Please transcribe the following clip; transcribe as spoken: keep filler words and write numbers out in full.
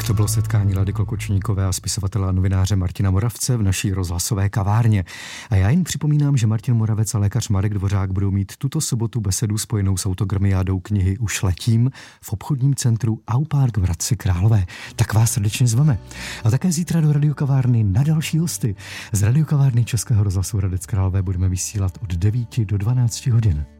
To bylo setkání Lady Klokočníkové a spisovatele a novináře Martina Moravce v naší rozhlasové kavárně. A já jen připomínám, že Martin Moravec a lékař Marek Dvořák budou mít tuto sobotu besedu spojenou s autogramiádou knihy Už letím v obchodním centru Aupark v Hradci Králové. Tak vás srdečně zveme. A také zítra do radiokavárny na další hosty. Z radiokavárny Českého rozhlasu Hradec Králové budeme vysílat od devíti do dvanácti hodin.